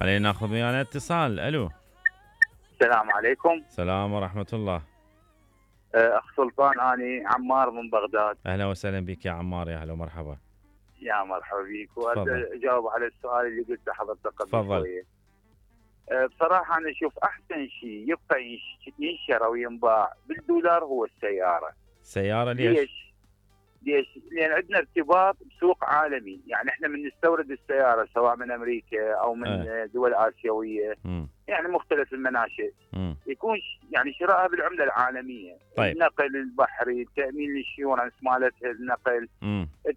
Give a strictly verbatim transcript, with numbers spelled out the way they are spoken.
خلينا ناخذ ويانا اتصال. الو. السلام عليكم. السلام ورحمة الله. آه، أخ سلطان، أنا عمار من بغداد. أهلا وسهلا بك يا عمار، يا هلا ومرحبا. يا مرحبا بك، تفضل وأجاوب على السؤال اللي قلته حضرتك قبل تفضل. شوية. آه، بصراحة أنا أشوف أحسن شيء يبقى ينش- ينشر أو ينباع بالدولار هو السيارة. سيارة ليش؟ ليش؟ ليش؟ لأن عندنا ارتباط بسوق عالمي، يعني إحنا من نستورد السيارة سواء من أمريكا أو من اه. دول آسيوية، مم. يعني مختلف المناشئ، مم. يكون ش- يعني شرائها بالعملة العالمية. طيب. النقل البحري، تأمين الانشورنس مالتها، النقل، مم.